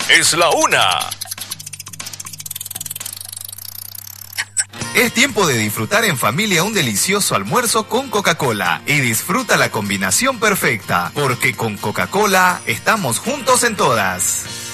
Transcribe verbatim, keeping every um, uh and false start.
es la una. Es tiempo de disfrutar en familia un delicioso almuerzo con Coca-Cola y disfruta la combinación perfecta, porque con Coca-Cola estamos juntos en todas.